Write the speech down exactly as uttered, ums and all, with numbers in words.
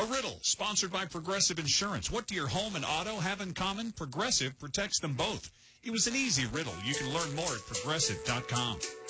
A riddle sponsored by Progressive Insurance. What do your home and auto have in common? Progressive protects them both. It was an easy riddle. You can learn more at progressive dot com.